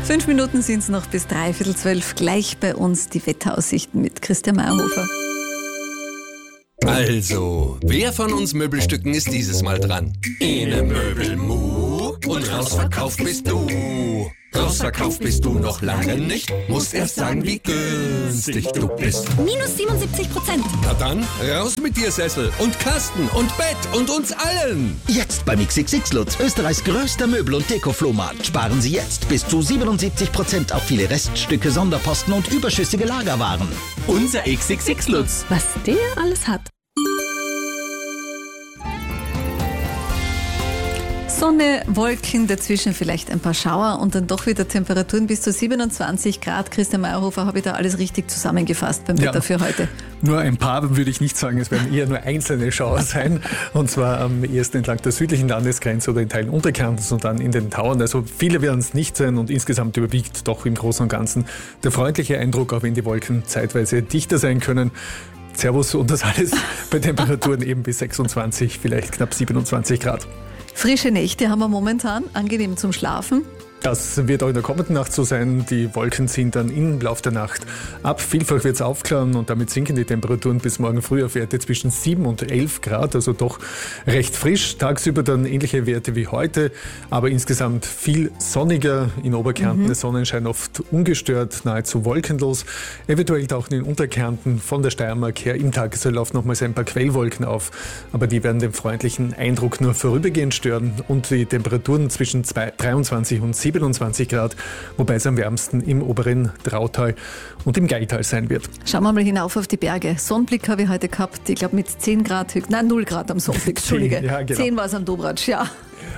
5 Minuten sind es noch bis 11:45. Gleich bei uns die Wetteraussichten mit Christian Meyerhofer. Also, wer von uns Möbelstücken ist dieses Mal dran? Ene Möbelmu und rausverkauft bist du. Rausverkauft bist du noch lange nicht, musst erst sagen, wie günstig du bist. Minus 77%. Na dann, raus mit dir Sessel und Kasten und Bett und uns allen. Jetzt beim XXX Lutz, Österreichs größter Möbel- und Deko-Flohmarkt. Sparen Sie jetzt bis zu 77% auf viele Reststücke, Sonderposten und überschüssige Lagerwaren. Unser XXX Lutz. Was der alles hat. Sonne, Wolken, dazwischen vielleicht ein paar Schauer und dann doch wieder Temperaturen bis zu 27 Grad. Christian Meyerhofer, habe ich da alles richtig zusammengefasst beim Wetter für heute? Nur ein paar würde ich nicht sagen, es werden eher nur einzelne Schauer sein. Und zwar am ersten entlang der südlichen Landesgrenze oder in Teilen Unterkärntens und dann in den Tauern. Also viele werden es nicht sein und insgesamt überwiegt doch im Großen und Ganzen der freundliche Eindruck, auch wenn die Wolken zeitweise dichter sein können. Servus und das alles bei Temperaturen eben bis 26, vielleicht knapp 27 Grad. Frische Nächte haben wir momentan, angenehm zum Schlafen. Das wird auch in der kommenden Nacht so sein. Die Wolken ziehen dann im Laufe der Nacht ab. Vielfach wird es aufklaren und damit sinken die Temperaturen bis morgen früh auf Werte zwischen 7 und 11 Grad, also doch recht frisch. Tagsüber dann ähnliche Werte wie heute, aber insgesamt viel sonniger. In Oberkärnten der Sonnenschein oft ungestört, nahezu wolkenlos. Eventuell tauchen in Unterkärnten von der Steiermark her im Tagesverlauf nochmals ein paar Quellwolken auf, aber die werden den freundlichen Eindruck nur vorübergehend stören und die Temperaturen zwischen 23 und 27 Grad, wobei es am wärmsten im oberen Drautal und im Gaital sein wird. Schauen wir mal hinauf auf die Berge. Sonnenblick habe ich heute gehabt, ich glaube mit 10 Grad, 0 Grad am Sonnenblick, Entschuldige. 10, ja, genau. 10 war es am Dobratsch, ja.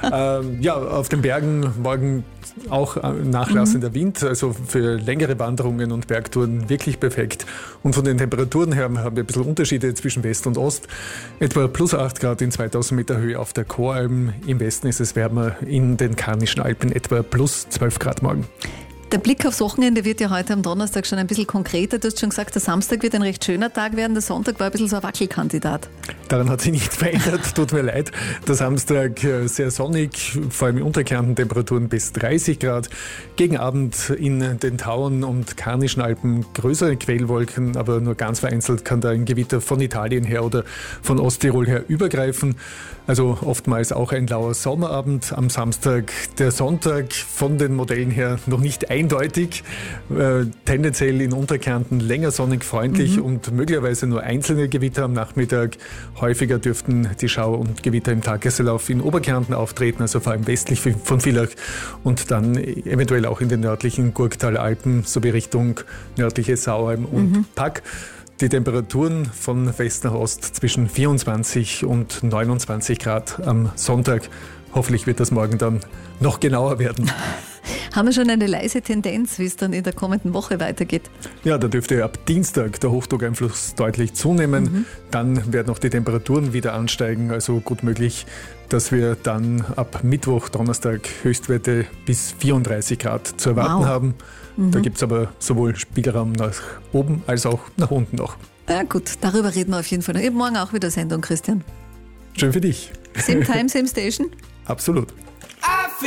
Auf den Bergen morgen auch nachlassender Wind, also für längere Wanderungen und Bergtouren wirklich perfekt. Und von den Temperaturen her haben wir ein bisschen Unterschiede zwischen West und Ost. Etwa plus 8 Grad in 2000 Meter Höhe auf der Choralm. Im Westen ist es wärmer, in den Karnischen Alpen etwa plus 12 Grad morgen. Der Blick aufs Wochenende wird ja heute am Donnerstag schon ein bisschen konkreter. Du hast schon gesagt, der Samstag wird ein recht schöner Tag werden. Der Sonntag war ein bisschen so ein Wackelkandidat. Daran hat sich nichts verändert, tut mir leid. Der Samstag sehr sonnig, vor allem in Unterkärnten Temperaturen bis 30 Grad. Gegen Abend in den Tauern und Karnischen Alpen größere Quellwolken, aber nur ganz vereinzelt kann da ein Gewitter von Italien her oder von Osttirol her übergreifen. Also oftmals auch ein lauer Sommerabend am Samstag. Der Sonntag von den Modellen her noch nicht eindeutig. Tendenziell in Unterkärnten länger sonnig, freundlich und möglicherweise nur einzelne Gewitter am Nachmittag. Häufiger dürften die Schauer und Gewitter im Tagesverlauf in Oberkärnten auftreten, also vor allem westlich von Villach und dann eventuell auch in den nördlichen Gurgtalalpen sowie Richtung nördliche Saualm und Pack. Die Temperaturen von West nach Ost zwischen 24 und 29 Grad am Sonntag. Hoffentlich wird das morgen dann noch genauer werden. Haben wir schon eine leise Tendenz, wie es dann in der kommenden Woche weitergeht? Ja, da dürfte ab Dienstag der Hochdruckeinfluss deutlich zunehmen. Dann werden auch die Temperaturen wieder ansteigen. Also gut möglich, dass wir dann ab Mittwoch, Donnerstag Höchstwerte bis 34 Grad zu erwarten haben. Da gibt es aber sowohl Spielraum nach oben als auch nach unten noch. Ja gut, darüber reden wir auf jeden Fall noch. Ich habe morgen auch wieder Sendung, Christian. Schön für dich. Same time, same station? Absolut.